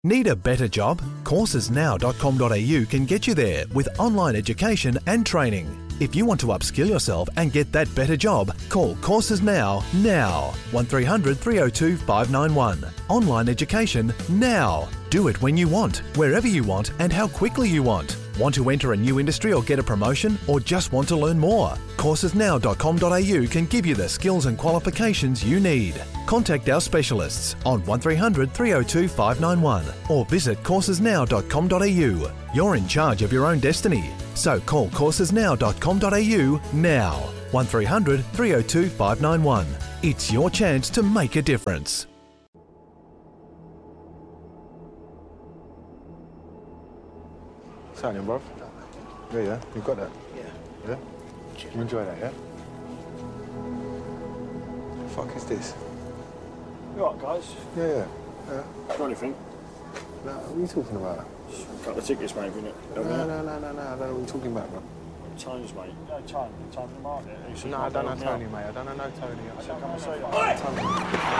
Need a better job? Coursesnow.com.au can get you there with online education and training. If you want to upskill yourself and get that better job, call Courses Now. 1300 302 591. Online education now. Do it when you want, wherever you want, and how quickly you want. Want to enter a new industry or get a promotion, or just want to learn more? Coursesnow.com.au can give you the skills and qualifications you need. Contact our specialists on 1300 302 591 or visit coursesnow.com.au. You're in charge of your own destiny. So call coursesnow.com.au now. 1300 302 591. It's your chance to make a difference. What's happening, bruv? Yeah, you got that? Yeah? You enjoy that, yeah? The fuck is this? You alright, guys? Yeah. Got anything? No, what are you talking about? A couple of tickets, maybe, innit? No, I don't know what you're talking about, bro. Tones, mate. No, Tone from the market. No, I don't know Tony, mate. I don't know Tony. Come and see you.